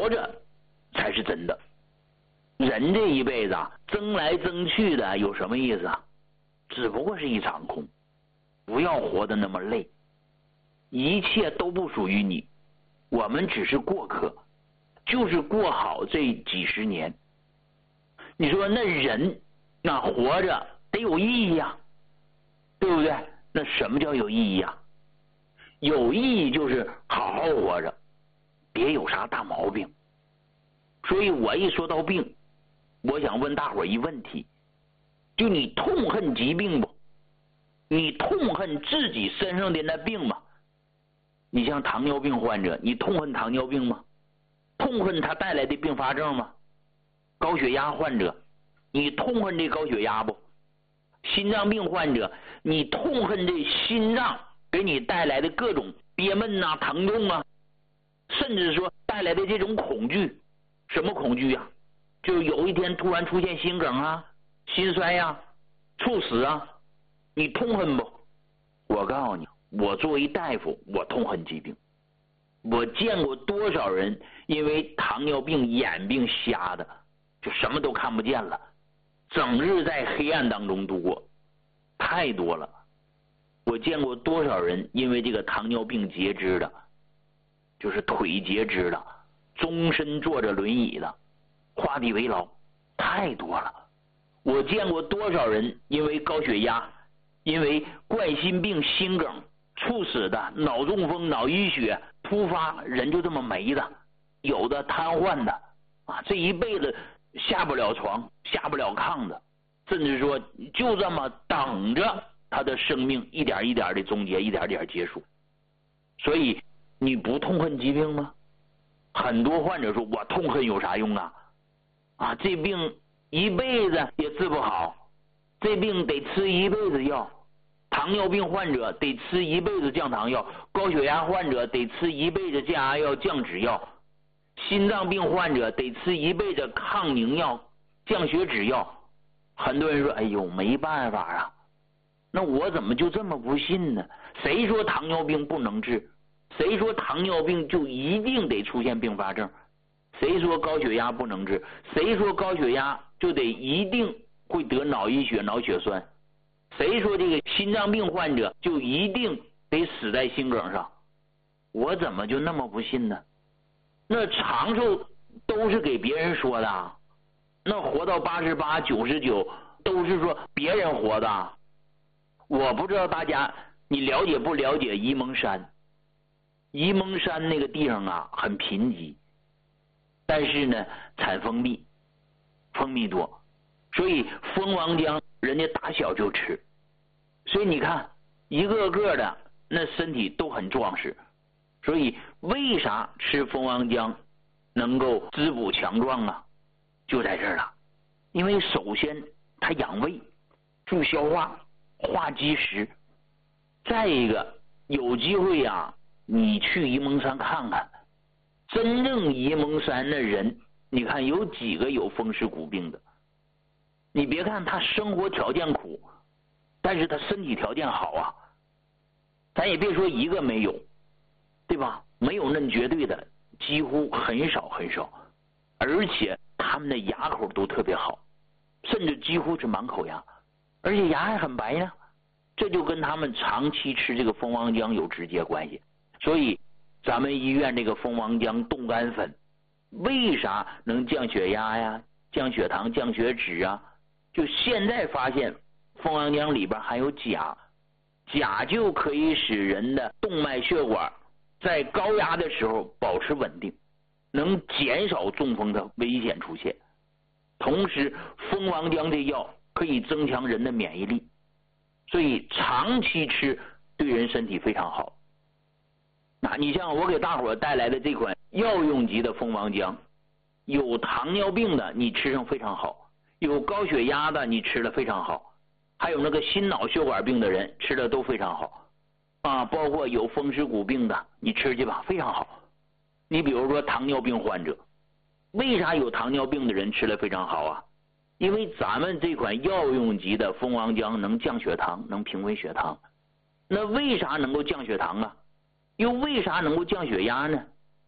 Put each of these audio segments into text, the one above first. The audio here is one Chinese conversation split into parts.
活着才是真的。人这一辈子啊，争来争去的有什么意思啊？只不过是一场空。不要活得那么累，一切都不属于你，我们只是过客，就是过好这几十年。你说那人那活着得有意义啊，对不对？那什么叫有意义啊？有意义就是好好活着，别有啥大毛病。所以我一说到病，我想问大伙儿一问题，就你痛恨疾病不？你痛恨自己身上的那病吗？你像糖尿病患者，你痛恨糖尿病吗？痛恨它带来的并发症吗？高血压患者，你痛恨这高血压不？心脏病患者，你痛恨这心脏给你带来的各种憋闷啊、疼痛啊，甚至说带来的这种恐惧。什么恐惧啊？就有一天突然出现心梗啊、心衰啊、猝死啊，你痛恨不？我告诉你，我作为大夫，我痛恨疾病。我见过多少人因为糖尿病眼病瞎的，就什么都看不见了，整日在黑暗当中度过，太多了。我见过多少人因为这个糖尿病截肢的，就是腿截肢的，终身坐着轮椅的，画地为牢，太多了。我见过多少人因为高血压、因为冠心病、心梗猝死的，脑中风、脑淤血突发，人就这么没的，有的瘫痪的啊，这一辈子下不了床、下不了炕的，甚至说就这么等着他的生命一点一点的终结，一点点结束。所以你不痛恨疾病吗？很多患者说，我痛恨有啥用啊？啊，这病一辈子也治不好，这病得吃一辈子药。糖尿病患者得吃一辈子降糖药，高血压患者得吃一辈子降压药、降脂药，心脏病患者得吃一辈子抗凝药、降血脂药。很多人说，哎呦，没办法啊，那我怎么就这么不信呢？谁说糖尿病不能治？谁说糖尿病就一定得出现并发症？谁说高血压不能治？谁说高血压就得一定会得脑溢血、脑血栓？谁说这个心脏病患者就一定得死在心梗上？我怎么就那么不信呢？那长寿都是给别人说的啊，那活到88、99都是说别人活的啊。我不知道大家你了解不了解沂蒙山？沂蒙山那个地方啊很贫瘠，但是呢产蜂蜜，蜂蜜多，所以蜂王浆人家打小就吃，所以你看一个个的那身体都很壮实。所以为啥吃蜂王浆能够滋补强壮啊？就在这儿了。因为首先它养胃、助消化、化积食。再一个，有机会啊，你去沂蒙山看看，真正沂蒙山的人，你看有几个有风湿骨病的？你别看他生活条件苦，但是他身体条件好啊。咱也别说一个没有，对吧？没有那绝对的，几乎很少很少。而且他们的牙口都特别好，甚至几乎是满口牙，而且牙还很白呢。这就跟他们长期吃这个蜂王浆有直接关系。所以咱们医院这个蜂王浆冻干粉为啥能降血压呀、降血糖、降血脂啊？就现在发现蜂王浆里边含有钾，钾就可以使人的动脉血管在高压的时候保持稳定，能减少中风的危险出现。同时蜂王浆这药可以增强人的免疫力，所以长期吃对人身体非常好。那你像我给大伙带来的这款药用级的蜂王浆，有糖尿病的你吃上非常好，有高血压的你吃了非常好，还有那个心脑血管病的人吃的都非常好啊，包括有风湿骨病的你吃去吧，非常好。你比如说糖尿病患者，为啥有糖尿病的人吃了非常好啊？因为咱们这款药用级的蜂王浆能降血糖，能平稳血糖。那为啥能够降血糖啊？又为啥能够降血压呢？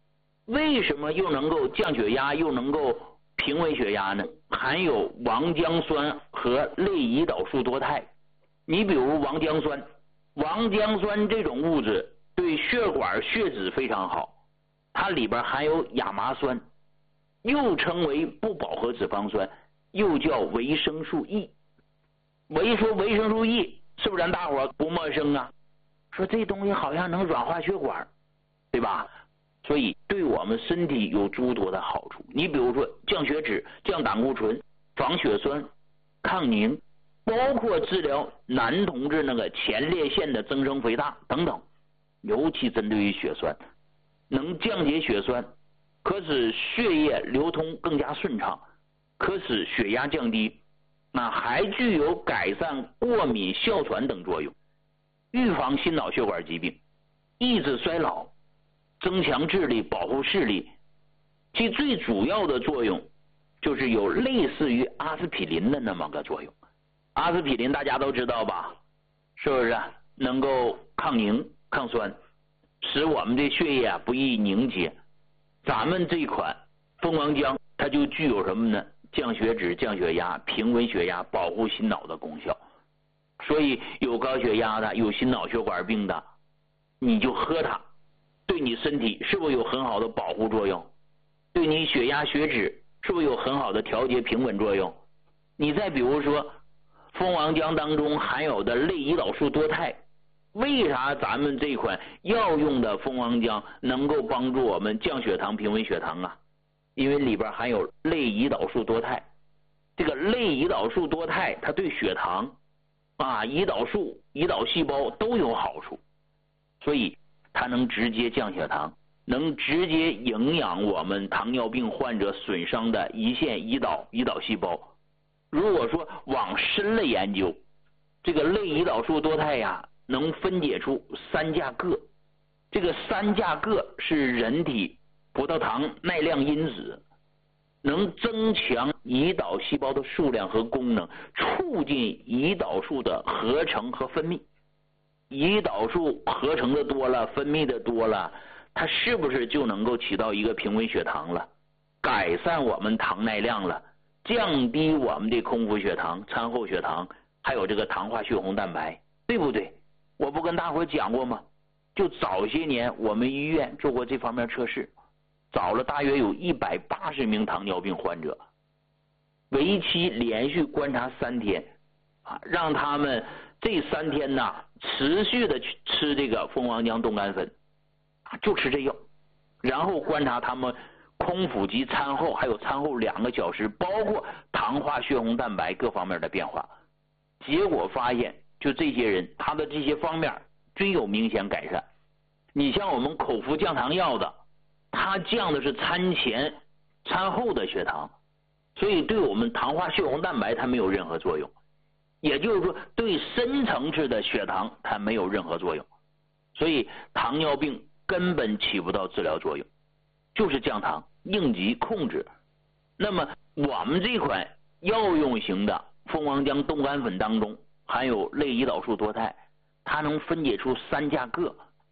为什么又能够降血压又能够平稳血压呢？含有王姜酸和类胰岛素多肽。你比如王姜酸，王姜酸这种物质对血管血脂非常好，它里边含有亚麻酸，又称为不饱和脂肪酸，又叫维生素 E。 我一说维生素 E， 是不是咱大伙不陌生啊？说这东西好像能软化血管，对吧？所以对我们身体有诸多的好处。你比如说降血脂、降胆固醇、防血栓、抗凝，包括治疗男同志那个前列腺的增生肥大等等。尤其针对于血栓，能降解血栓，可使血液流通更加顺畅，可使血压降低，还具有改善过敏、哮喘等作用，预防心脑血管疾病，抑制衰老，增强智力，保护视力。其最主要的作用就是有类似于阿司匹林的那么个作用。阿司匹林大家都知道吧？是不是能够抗凝抗酸，使我们的血液不易凝结？咱们这款蜂王浆它就具有什么呢？降血脂、降血压、平稳血压、保护心脑的功效。所以有高血压的、有心脑血管病的，你就喝它，对你身体是不是有很好的保护作用？对你血压血脂是不是有很好的调节平稳作用？你再比如说蜂王浆当中含有的类胰岛素多肽，为啥咱们这款药用的蜂王浆能够帮助我们降血糖、平稳血糖啊？因为里边含有类胰岛素多肽。这个类胰岛素多肽它对血糖胰岛素、胰岛细胞都有好处，所以它能直接降血糖，能直接营养我们糖尿病患者损伤的胰腺胰岛细胞。如果说往深了研究，这个类胰岛素多肽能分解出3价铬。这个3价铬是人体葡萄糖耐量因子，能增强胰岛细胞的数量和功能，促进胰岛素的合成和分泌。胰岛素合成的多了，分泌的多了，它是不是就能够起到一个平稳血糖了，改善我们糖耐量了，降低我们的空腹血糖、餐后血糖，还有这个糖化血红蛋白，对不对？我不跟大伙讲过吗？就早些年我们医院做过这方面测试，找了大约有180名糖尿病患者，为期连续观察3天，让他们这3天持续的去吃这个蜂王浆冻干粉，就吃这药，然后观察他们空腹及餐后还有餐后2个小时，包括糖化血红蛋白各方面的变化。结果发现就这些人他的这些方面均有明显改善。你像我们口服降糖药的，它降的是餐前餐后的血糖，所以对我们糖化血红蛋白它没有任何作用，也就是说对深层次的血糖它没有任何作用，所以糖尿病根本起不到治疗作用，就是降糖应急控制。那么我们这款药用型的蜂王浆冻干粉当中含有类胰岛素多肽，它能分解出3价铬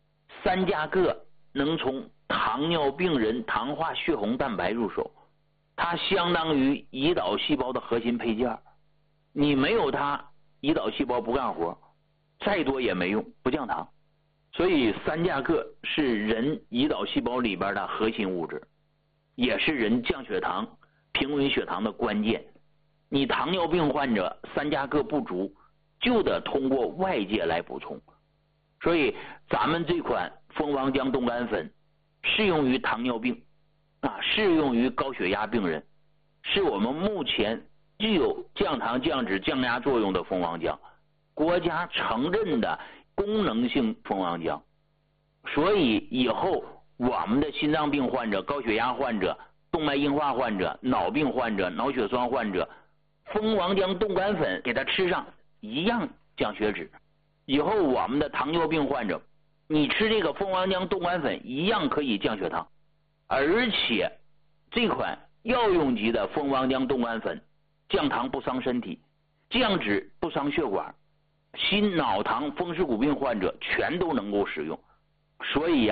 ，3价铬能从糖尿病人糖化血红蛋白入手，它相当于胰岛细胞的核心配件，你没有它，胰岛细胞不干活，再多也没用，不降糖。所以3价铬是人胰岛细胞里边的核心物质，也是人降血糖、平稳血糖的关键。你糖尿病患者3价铬不足，就得通过外界来补充。所以咱们这款蜂王浆冻干粉适用于糖尿病适用于高血压病人，是我们目前具有降糖、降脂、降压作用的蜂王浆，国家承认的功能性蜂王浆。所以以后我们的心脏病患者、高血压患者、动脉硬化患者、脑病患者、脑血栓患者，蜂王浆冻干粉给它吃上一样降血脂。以后我们的糖尿病患者，你吃这个蜂王浆冻干粉一样可以降血糖，而且这款药用级的蜂王浆冻干粉降糖不伤身体，降脂不伤血管，心脑糖风湿骨病患者全都能够使用。所以